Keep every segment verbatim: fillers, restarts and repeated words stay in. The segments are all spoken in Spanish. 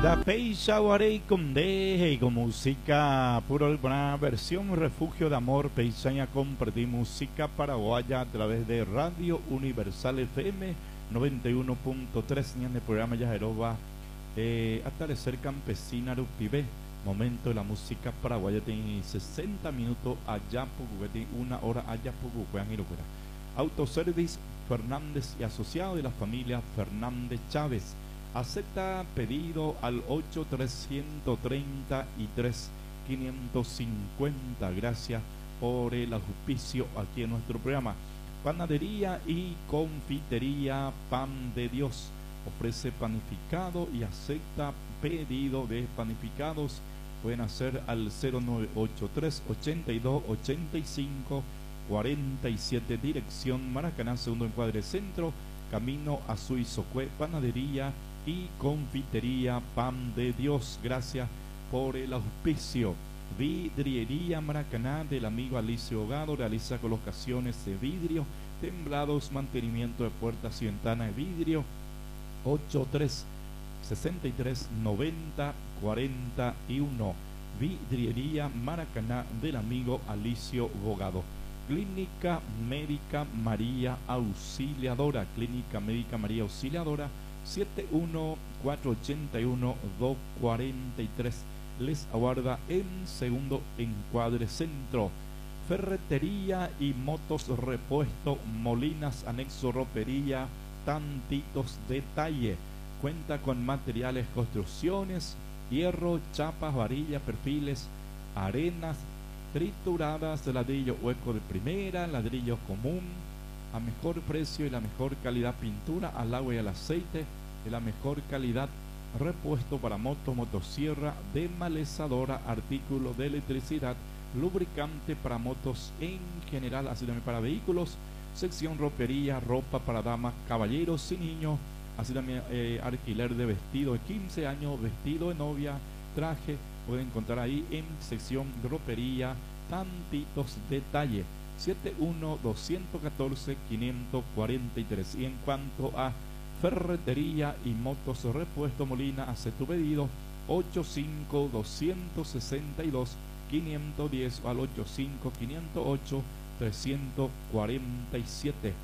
Da Peixa Guarey con Deje y con música puro una versión Refugio de Amor Peisaña compartir música paraguaya a través de Radio Universal F M noventa y uno punto tres en el programa Yajeroba eh, Atardecer Campesina Rupibé. Momento de la música paraguaya tiene sesenta minutos allá poco, tiene una hora allá poco, puedan ir fuera. Autoservice Fernández y asociado de la familia Fernández Chávez. Acepta pedido al ocho tres treinta y tres quinientos cincuenta. Gracias por el auspicio aquí en nuestro programa. Panadería y confitería Pan de Dios. Ofrece panificado y acepta pedido de panificados. Pueden hacer al cero nueve ocho tres ochenta y dos ochenta y cinco cuarenta y siete. Dirección Maracaná, segundo encuadre centro, camino a Suizocue. Panadería y confitería Pan de Dios. Gracias por el auspicio. Vidriería Maracaná del amigo Alicio Hogado realiza colocaciones de vidrio, temblados, mantenimiento de puertas y ventanas de vidrio. Ocho tres sesenta y tres noventa cuarenta y uno. Vidriería Maracaná del amigo Alicio Hogado. Clínica Médica María Auxiliadora. Clínica Médica María Auxiliadora. siete uno cuatro ocho uno dos cuatro tres. Les aguarda en segundo encuadre centro. Ferretería y motos repuesto Molinas, anexo ropería Tantitos Detalle. Cuenta con materiales, construcciones, hierro, chapas, varillas, perfiles, arenas trituradas, ladrillo hueco de primera, ladrillo común a mejor precio y la mejor calidad, pintura al agua y al aceite de la mejor calidad, repuesto para motos, motosierra, desmalezadora, artículos de electricidad, lubricante para motos en general, así también para vehículos, sección ropería, ropa para damas, caballeros y niños, así también eh, alquiler de vestido de quince años, vestido de novia, traje, pueden encontrar ahí en sección ropería, Tantitos Detalle. siete uno dos uno cuatro cinco cuatro tres. Y en cuanto a ferretería y motos repuesto Molina, hace tu pedido ocho cinco dos seis dos cinco uno cero al ocho cinco cinco cero ocho tres cuatro siete.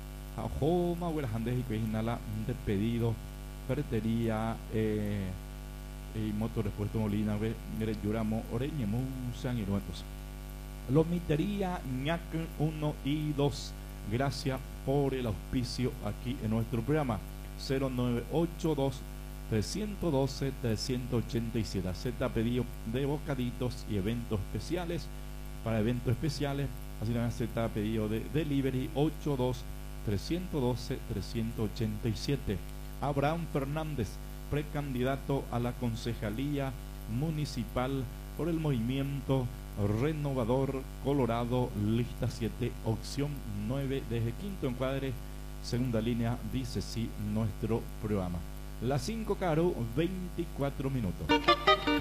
Ajoma Huerajandes y Pejinala de pedido ferretería eh, y motos repuesto Molina ve Yuramo Oreñemu San y Nuevos. Lomitería Ñac uno y dos. Gracias por el auspicio aquí en nuestro programa. Cero nueve ocho dos tres uno dos tres ocho siete. Acepta pedido de bocaditos y eventos especiales. Para eventos especiales, así también acepta pedido de delivery ocho dos tres uno dos tres ocho siete. Abraham Fernández, precandidato a la concejalía municipal por el movimiento Renovador Colorado, lista siete, opción nueve, desde quinto encuadre, segunda línea, dice sí nuestro programa. Las cinco, Caro, veinticuatro minutos.